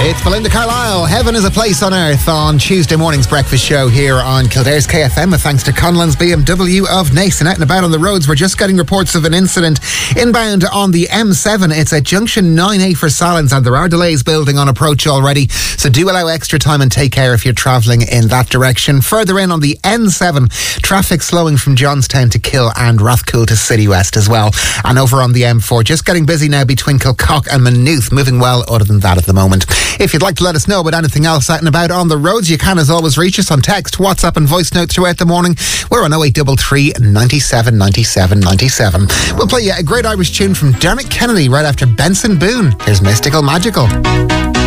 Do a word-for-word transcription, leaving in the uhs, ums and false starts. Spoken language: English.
It's Belinda Carlisle. Heaven is a Place on Earth on Tuesday morning's breakfast show here on Kildare's K F M, with thanks to Conlon's B M W of Naas. And out and about on the roads, we're just getting reports of an incident inbound on the M seven. It's at junction nine A for Sallins, and there are delays building on approach already, so do allow extra time and take care if you're travelling in that direction. Further in on the N seven, traffic slowing from Johnstown to Kill and Rathcoole to City West as well. And over on the M four, just getting busy now between Kilcock and Maynooth, moving well other than that at the moment. If you'd like to let us know about anything else out and about on the roads, you can as always reach us on text, WhatsApp and voice notes throughout the morning. We're on oh eight three three, ninety-seven, ninety-seven, ninety-seven. We'll play you a great Irish tune from Dermot Kennedy right after Benson Boone. Here's Mystical Magical.